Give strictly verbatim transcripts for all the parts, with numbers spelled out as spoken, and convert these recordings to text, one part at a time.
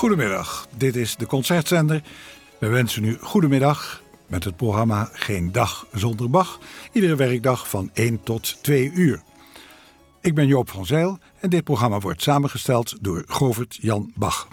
Goedemiddag, dit is de Concertzender. We wensen u goedemiddag met het programma Geen Dag Zonder Bach. Iedere werkdag van één tot twee uur. Ik ben Joop van Zijl en dit programma wordt samengesteld door Govert Jan Bach.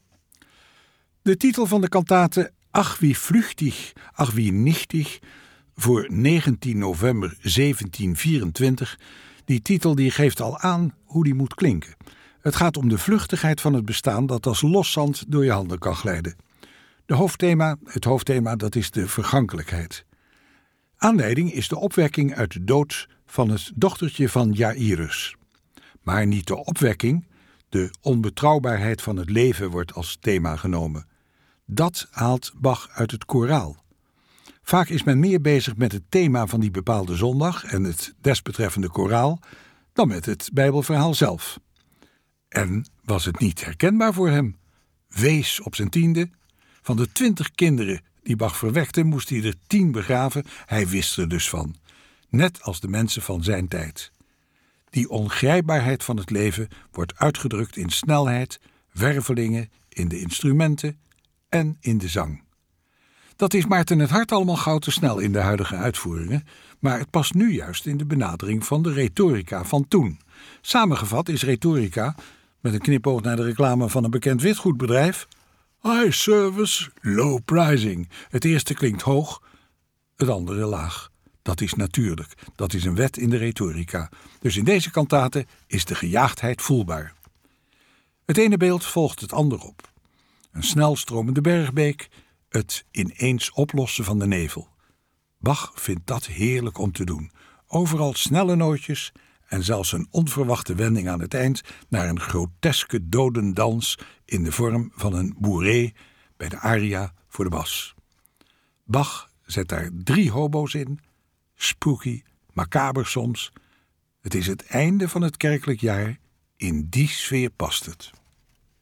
De titel van de kantate Ach wie vluchtig, ach wie nichtig voor negentien november zeventien vierentwintig, die titel die geeft al aan hoe die moet klinken. Het gaat om de vluchtigheid van het bestaan dat als loszand door je handen kan glijden. De hoofdthema, het hoofdthema, dat is de vergankelijkheid. Aanleiding is de opwekking uit de dood van het dochtertje van Jairus. Maar niet de opwekking, de onbetrouwbaarheid van het leven wordt als thema genomen. Dat haalt Bach uit het koraal. Vaak is men meer bezig met het thema van die bepaalde zondag en het desbetreffende koraal dan met het Bijbelverhaal zelf. En was het niet herkenbaar voor hem? Wees op zijn tiende. Van de twintig kinderen die Bach verwekte, moest hij er tien begraven. Hij wist er dus van. Net als de mensen van zijn tijd. Die ongrijpbaarheid van het leven wordt uitgedrukt in snelheid, wervelingen, in de instrumenten en in de zang. Dat is Maarten het Hart allemaal gauw te snel in de huidige uitvoeringen, maar het past nu juist in de benadering van de retorica van toen. Samengevat is retorica, met een knipoog naar de reclame van een bekend witgoedbedrijf, high service, low pricing. Het eerste klinkt hoog, het andere laag. Dat is natuurlijk, dat is een wet in de retorica. Dus in deze kantate is de gejaagdheid voelbaar. Het ene beeld volgt het ander op. Een snel stromende bergbeek, het ineens oplossen van de nevel. Bach vindt dat heerlijk om te doen. Overal snelle nootjes en zelfs een onverwachte wending aan het eind naar een groteske dodendans in de vorm van een bourrée bij de aria voor de bas. Bach zet daar drie hobo's in, spooky, macaber soms. Het is het einde van het kerkelijk jaar, in die sfeer past het.